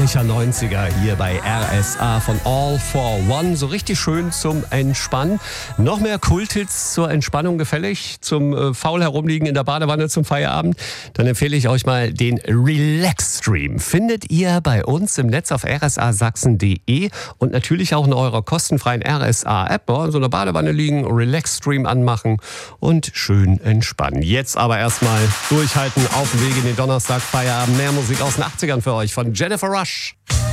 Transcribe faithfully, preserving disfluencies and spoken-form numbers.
Herrlicher neunziger hier bei R S A von All for One. So richtig schön zum Entspannen. Noch mehr Kulthits zur Entspannung gefällig, zum äh, faul herumliegen in der Badewanne zum Feierabend. Dann empfehle ich euch mal den Relax Stream. Findet ihr bei uns im Netz auf r s a sachsen punkt d e und natürlich auch in eurer kostenfreien R S A-App. In so einer Badewanne liegen, Relax Stream anmachen und schön entspannen. Jetzt aber erstmal durchhalten auf dem Weg in den Donnerstag Feierabend. Mehr Musik aus den achtzigern für euch von Jennifer Rush.